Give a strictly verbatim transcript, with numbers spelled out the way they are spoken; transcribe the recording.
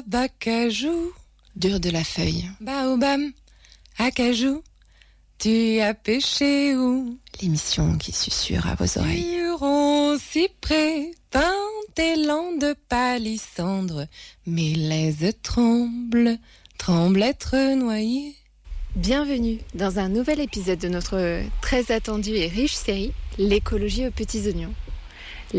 d'acajou. Dur de la feuille. Baobab, acajou, tu as pêché où? L'émission qui susurre à vos oreilles. Huron, cyprès, pin, élan de palissandre, mes laises tremblent, tremblent être noyées. Bienvenue dans un nouvel épisode de notre très attendue et riche série, l'écologie aux petits oignons.